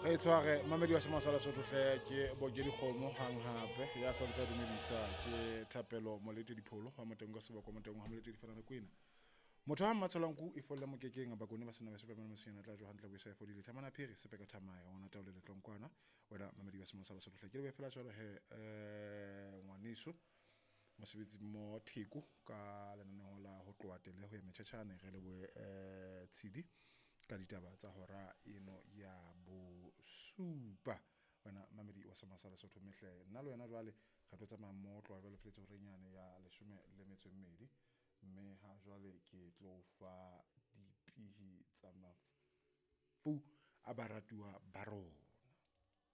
Ge tshware mamedi wa semasala sotlohle ke boke dikgomo hang hape ya santse dumedisa ke thapelo molete dipholo wa moteng go sebaka moteng ha molete difana kwena motho ha mmatsholanku e folla mokekeng ba gone ba sena ba sepe mo sena tla jo hantle bo isa fodile thamana phiri sepeka thamaya ona taole le tlonkwana wena mamedi wa semasala sotlohle ke le fela jwale he ngwaneso mosebetsi mo theko ka lenaneo la ho tloa tele ho ya metjhatjhane re le bo tshidi ka ditaba tsa hora eno ya bo supa wena mamedi wa semasala sotho mehle nna le wena jwale ga tlo tsamaya motlo wa jwale pletso renyane ya 12 mme ha jwale ke tlo fa dipihi tsa mafu a baratuwa baro